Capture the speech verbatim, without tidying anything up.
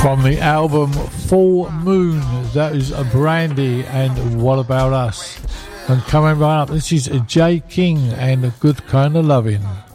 From the album Full Moon, that is a Brandy and What About Us. And coming right up, this is Jay King and A Good Kind of Lovin'.